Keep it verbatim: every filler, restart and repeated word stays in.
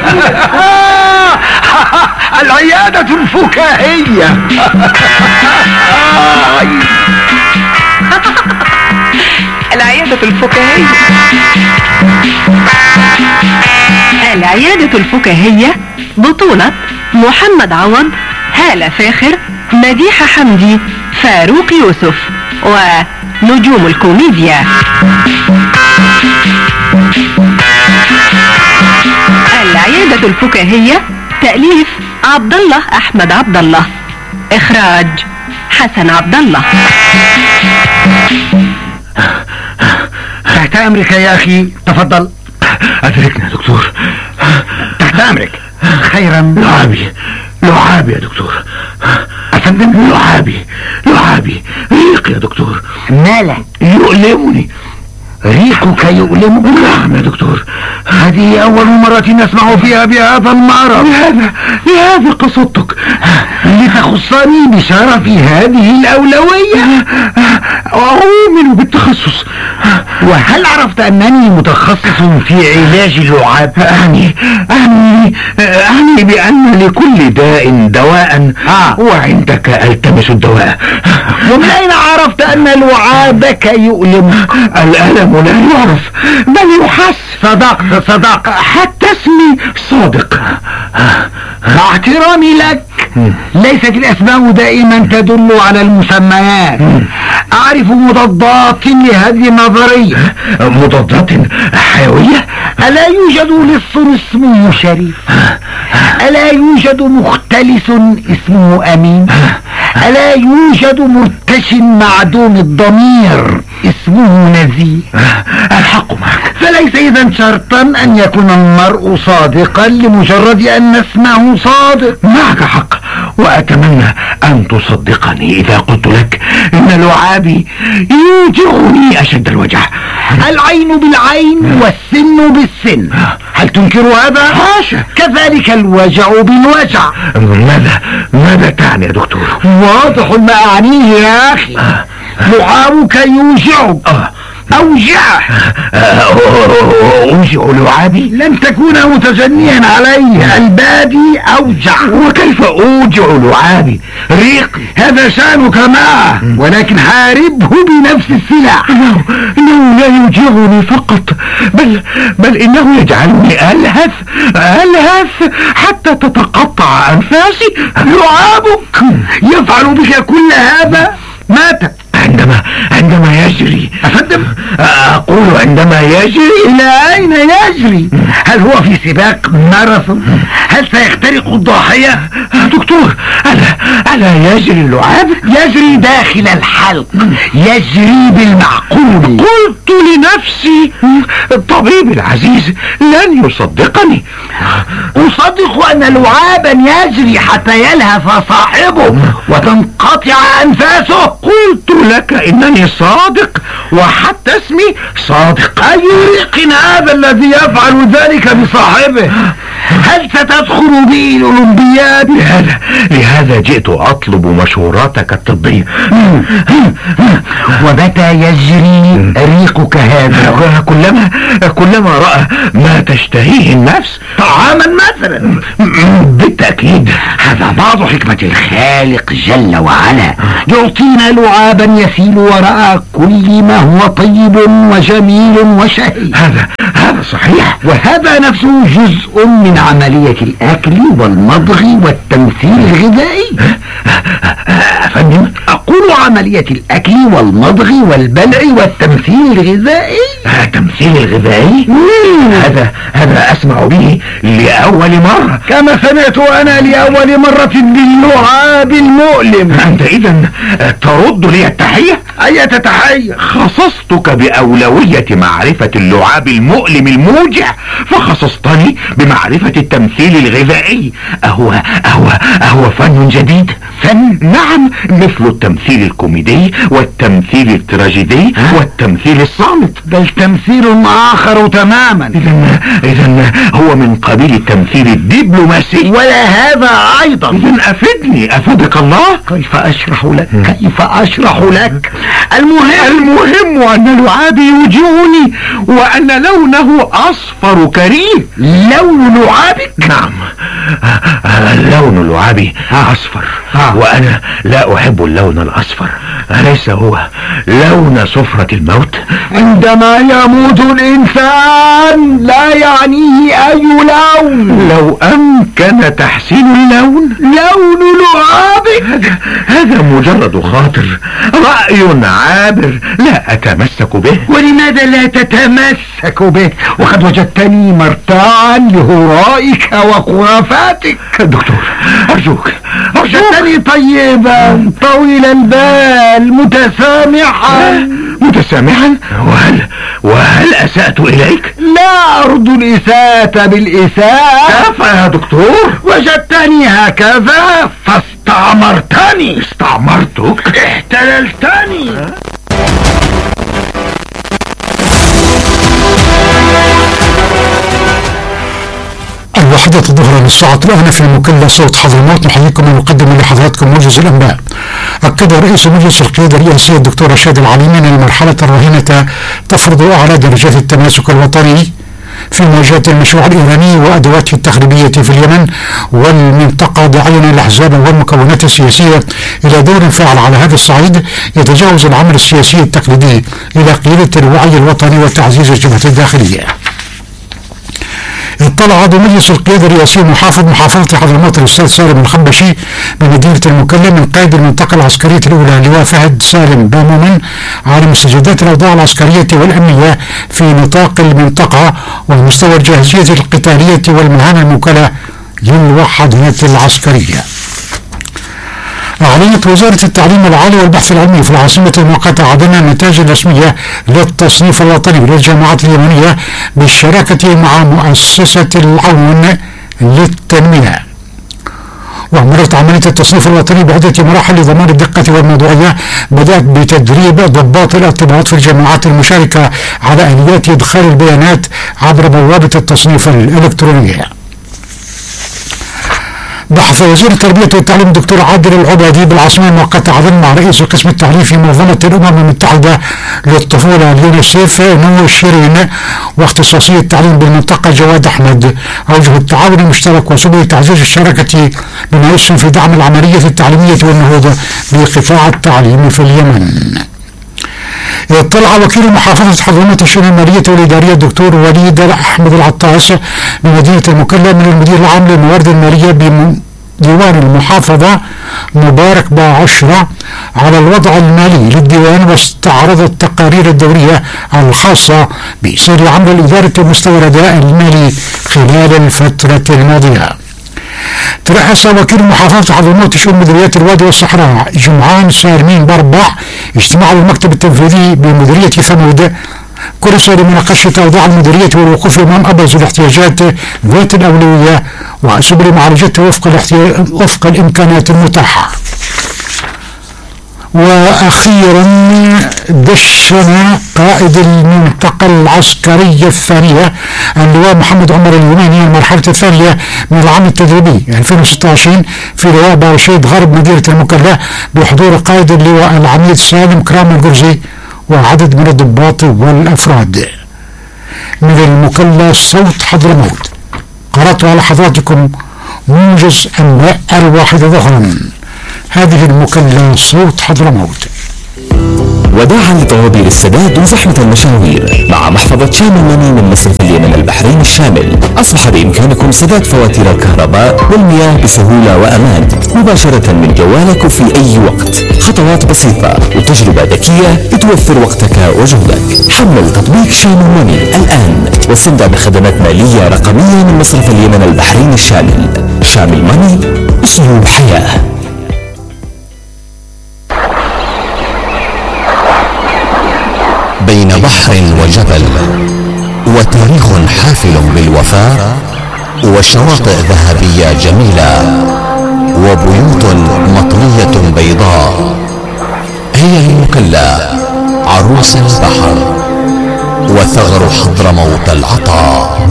العيادة الفكاهية. العيادة الفكاهية. العيادة الفكاهية بطولة محمد عوض، هالة فاخر، مديحة حمدي، فاروق يوسف، ونجوم الكوميديا. العيادة الفكاهية تأليف عبد الله أحمد عبد الله، إخراج حسن عبد الله. تحت أمرك يا أخي، تفضل. أدركنا يا دكتور. تحت أمرك. خيرا. لعابي لعابي يا دكتور. أفندم؟ لعابي لعابي ريق يا دكتور. ماله؟ يؤلمني. ريقك يؤلمك؟ نعم يا دكتور. هذه أول مرة نسمع فيها بهذا المرض. لهذا لهذا قصدتك لتخصني بشرف هذه الأولوية. أؤمن بالتخصص. وهل عرفت أنني متخصص في علاج اللعاب؟ أعني أعني أعني بأن لكل داء دواء، آه. وعندك ألتمس الدواء. ومن أين عرفت أن لعابك يؤلمك؟ الألم لا يعرف بل يحس. صدقت صدقت. حتى اسمي صادق. مع احترامي لك، ليست الأسماء دائما تدل على المسميات. أعرف مضادات لهذه النظرية. مضادات حيوية؟ ألا يوجد لص اسمه شريف؟ ألا يوجد مختلس اسمه أمين؟ ألا يوجد مرتش معدوم الضمير اسمه نزيه؟ الحق معك. فليس إذن شرطا أن يكون المرء صادقا لمجرد أن اسمه صادق. معك حق، وأتمنى أن تصدقني إذا قلت لك إن لعابي يوجعني أشد الوجع. العين بالعين والسن بالسن، هل تنكر هذا؟ حاشا. كذلك الوجع بالوجع. ماذا ماذا تعني يا دكتور؟ واضح ما أعنيه يا أخي. لعابك يوجعك. أوجعه. أوجع لعابي؟ لن تكون متجنيا عليه. البادي أوجع. وكيف أوجع لعابي؟ ريقي هذا شأنك معه، ولكن حاربه بنفس السلاح. إنه, إنه لا يوجعني فقط، بل بل إنه يجعلني ألهث ألهث حتى تتقطع أنفاسي. لعابك يفعل بك كل هذا؟ مات عندما عندما يجري. أفندم؟ أقول عندما يجري. إلى أين يجري؟ هل هو في سباق ماراثون؟ هل سيخترق الضاحية؟ دكتور، ألا ألا يجري اللعاب؟ يجري داخل الحلق، يجري بالمعقول. قلت لنفسي الطبيب العزيز لن يصدقني. أصدق أن لعابا يجري حتى يلهث صاحبه وتنقطع أنفاسه. قلت لك إنني صادق، وحتى اسمي صادق. أي ريق هذا الذي يفعل ذلك بصاحبه؟ هل ستدخل به الأولمبياد؟ لهذا لهذا جئت أطلب مشوراتك الطبية. ومتى يجري ريقك هذا؟ كلما كلما رأى ما تشتهيه النفس. طعاما مثلا؟ بالتأكيد. هذا بعض حكمة الخالق جل وعلا، يعطينا لعابا يسيل وراء كل ما هو طيب وجميل وشهي. هذا هذا صحيح، وهذا نفسه جزء من عملية الأكل والمضغ والتمثيل الغذائي. أفندم؟ أقول عملية الأكل والمضغ والبلع والتمثيل الغذائي. التمثيل الغذائي؟ هذا هذا أسمع به لأول مرة. كما سمعت أنا لأول مرة باللعاب المؤلم. أنت إذن ترد لي التحية؟ أية تحية؟ خصصتك بأولوية معرفة اللعاب المؤلم الموجع، فخصصتني بمعرفة التمثيل الغذائي. أهو أهو أهو فن جديد. فن؟ نعم، مثل التمثيل الكوميدي والتمثيل التراجيدي والتمثيل الصامت. بل تمثيل آخر تماما. إذن إذن هو من قبيل سبيل التمثيل الدبلوماسي. ولا هذا ايضا. اذن افدني افادك الله. كيف اشرح لك كيف اشرح لك المهم المهم ان لعابي يوجعني وان لونه اصفر كريه. لون لعابك؟ نعم، لون لعابي اصفر. آه. وانا لا احب اللون الاصفر. اليس هو لون صفرة الموت؟ عندما يموت الانسان لا يعنيه اي لون. لو امكن تحسين اللون. لون لعابك هذا, هذا مجرد خاطر، رأي عابر لا اتمسك به. ولماذا لا تتمسك به وقد وجدتني مرتاعا لهرائك وخرافاتك؟ دكتور ارجوك وجدتني طيبا طويل البال متسامحا. متسامحا؟ وهل وهل اسأت اليك؟ لا ارض الاساءة بالاساءة. كفى يا دكتور. وجدتني هكذا فاستعمرتني. استعمرتك؟ احتللتني. الواحدة الظهر للساعة الآن في مكلا صوت حضرموت. نحييكم ونقدم لحضراتكم موجز الأنباء. أكد رئيس مجلس القيادة الرئاسية الدكتور رشاد العليمي أن المرحلة الراهنة تفرض أعلى درجات التماسك الوطني في مواجهة المشروع الإيراني وأدواته التخريبية في اليمن والمنطقة، داعيا الأحزاب والمكونات السياسية إلى دور فاعل على هذا الصعيد يتجاوز العمل السياسي التقليدي إلى قيادة الوعي الوطني وتعزيز الجبهة الداخلية. اطلع عضو مجلس القيادة الرئاسي محافظ محافظة حضرموت الأستاذ سالم الخبشي بمدينة المكلا من قائد المنطقة العسكرية الأولى لواء فهد سالم بامومن على مستجدات الأوضاع العسكرية والأمنية في نطاق المنطقة ومستوى الجاهزية القتالية والمهام الموكلة للوحدات العسكرية. أعلنت وزارة التعليم العالي والبحث العلمي في العاصمة المؤقتة عدن النتائج الرسمية للتصنيف الوطني للجامعات اليمنية بالشراكة مع مؤسسة العون للتنمية. ومرت عملية التصنيف الوطني بعدة مراحل لضمان الدقة والموضوعية، بدأت بتدريب ضباط الارتباط في الجامعات المشاركة على آليات إدخال البيانات عبر بوابة التصنيف الإلكترونية. بحث وزير التربية والتعليم الدكتور عادل العبادي بالعاصمة المؤقتة عدن مع رئيس القسم التعليمي في منظمة الأمم المتحدة للطفولة اليونيسيف نو شيرين واختصاصي التعليم بالمنطقة جواد أحمد أوجه التعاون المشترك وسبل تعزيز الشراكة بما يسهم في دعم العملية التعليمية والنهوض بقطاع التعليم في اليمن. اطلع وكيل محافظة حضرموت الشؤون المالية والإدارية الدكتور وليد أحمد العطاس بمدينة المكلا من المدير العام للموارد المالية بديوان المحافظة مبارك بعشرة على الوضع المالي للديوان، واستعرض التقارير الدورية الخاصة بسير عمل الإدارة ومستوى الأداء المالي خلال الفترة الماضية. ترأس وكيل محافظة حضرموت شؤون مديريات الوادي والصحراء جمعان سالمين بربع اجتماع المكتب التنفيذي بمديرية ثمود كرسي لمناقشة أوضاع المديرية والوقوف أمام أبرز الاحتياجات ذات الأولوية وسبل معالجتها وفق, وفق الإمكانات المتاحة. وأخيرا دشن قائد المنطقة العسكرية الثانية اللواء محمد عمر اليماني المرحلة الثانية من العام التدريبي ألفين وستة عشر في لواء بارشيد غرب مدينة المكلا بحضور قائد اللواء العميد سالم كرام الجرزي وعدد من الضباط والأفراد. من المكلا صوت حضرموت قرأت على حضراتكم موجز أنباء الواحدة ظهرا. هذه المكلا صوت حضرموت. وداعا لطوابير السداد وزحمة المشاوير مع محفظة شامل ماني من مصرف اليمن البحرين الشامل، أصبح بإمكانكم سداد فواتير الكهرباء والمياه بسهولة وأمان مباشرة من جوالك وفي أي وقت. خطوات بسيطة وتجربة ذكية بتوفر وقتك وجهدك. حمل تطبيق شامل ماني الآن واستمتع بخدمات مالية رقمية من مصرف اليمن البحرين الشامل. شامل ماني، أسلوب حياة. بين بحر وجبل وتاريخ حافل بالوفاء وشواطئ ذهبية جميلة وبيوت مطلية بيضاء، هي المكلا عروس البحر وثغر حضرموت العطاء.